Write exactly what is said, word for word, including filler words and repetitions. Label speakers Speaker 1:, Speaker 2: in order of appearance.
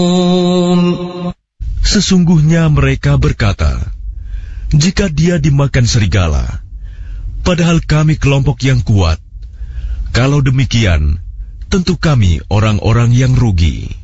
Speaker 1: Sesungguhnya mereka berkata, jika dia dimakan serigala, padahal kami kelompok yang kuat, kalau demikian, tentu kami orang-orang yang rugi.